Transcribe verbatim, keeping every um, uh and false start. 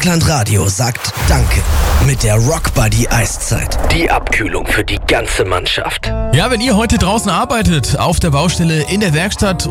Rockland Radio sagt Danke mit der Rock Buddy Eiszeit. Die Abkühlung für die ganze Mannschaft. Ja, wenn ihr heute draußen arbeitet, auf der Baustelle, in der Werkstatt